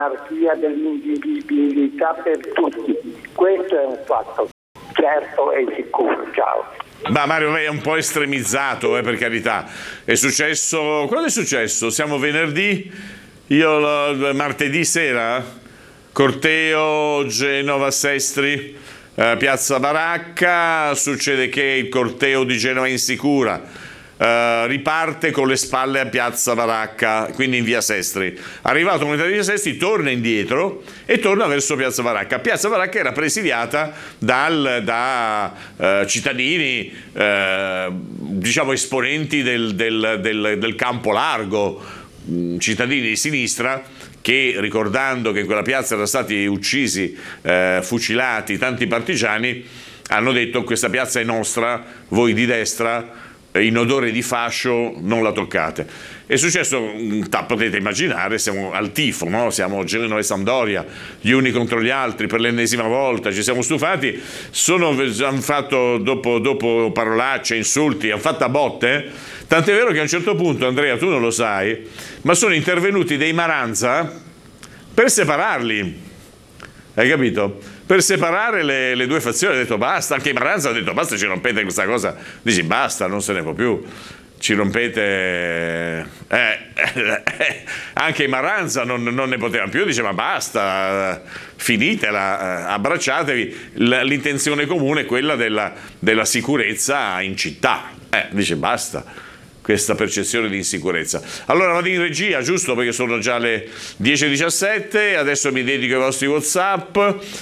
anarchia dell'invivibilità per tutti. Questo è un fatto certo e sicuro. Ciao. Ma Mario, lei è un po' estremizzato, per carità. È successo... Quando è successo? Siamo venerdì? Io martedì sera? Corteo Genova-Sestri, Piazza Baracca. Succede che il corteo di Genova Insicura riparte con le spalle a Piazza Baracca, quindi in via Sestri. Arrivato all'unità di via Sestri, torna indietro e torna verso Piazza Baracca. Piazza Baracca era presidiata da cittadini, diciamo esponenti del campo largo, cittadini di sinistra, che, ricordando che in quella piazza erano stati uccisi, fucilati tanti partigiani, hanno detto: questa piazza è nostra, voi di destra in odore di fascio non la toccate. È successo, potete immaginare, siamo al tifo, no? Siamo Genova e Sampdoria, gli uni contro gli altri per l'ennesima volta, ci siamo stufati, hanno fatto dopo parolacce, insulti, hanno fatto a botte, tant'è vero che a un certo punto, Andrea, tu non lo sai, ma sono intervenuti dei Maranza per separarli, hai capito? Per separare le due fazioni. Ha detto basta, anche i Maranza ha detto basta, ci rompete questa cosa, dici basta, non se ne può più, ci rompete, anche i Maranza non ne potevano più, dice ma basta, finitela, abbracciatevi, l'intenzione comune è quella della sicurezza in città, dice basta questa percezione di insicurezza. Allora vado in regia, giusto, perché sono già le 10:17, adesso mi dedico ai vostri WhatsApp.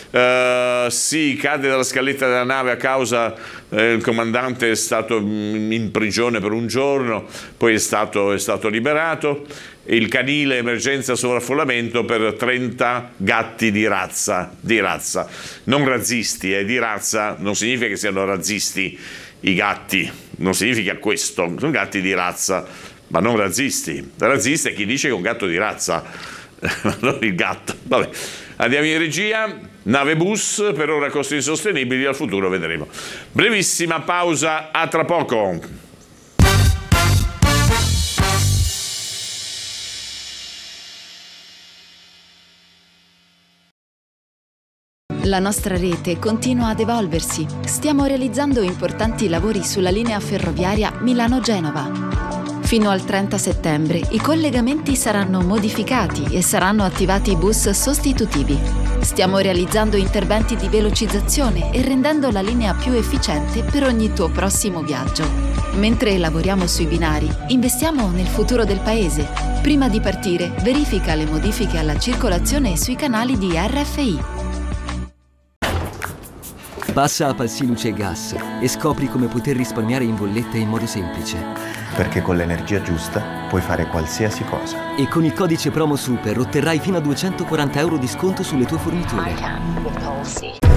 Sì, cade dalla scaletta della nave a causa il comandante è stato in prigione per un giorno, poi è stato liberato. Il canile emergenza sovraffollamento per 30 gatti di razza, non razzisti, di razza, non significa che siano razzisti i gatti, non significa questo, sono gatti di razza, ma non razzisti. Razzista è chi dice che è un gatto di razza, non il gatto. Vabbè, andiamo in regia. Nave bus, per ora costi insostenibili, al futuro vedremo. Brevissima pausa, a tra poco. La nostra rete continua ad evolversi. Stiamo realizzando importanti lavori sulla linea ferroviaria Milano-Genova. Fino al 30 settembre i collegamenti saranno modificati e saranno attivati bus sostitutivi. Stiamo realizzando interventi di velocizzazione e rendendo la linea più efficiente per ogni tuo prossimo viaggio. Mentre lavoriamo sui binari, investiamo nel futuro del paese. Prima di partire, verifica le modifiche alla circolazione sui canali di RFI. Passa a Palsi Luce e Gas e scopri come poter risparmiare in bolletta in modo semplice. Perché con l'energia giusta puoi fare qualsiasi cosa. E con il codice promo SUPER otterrai fino a 240 € di sconto sulle tue forniture.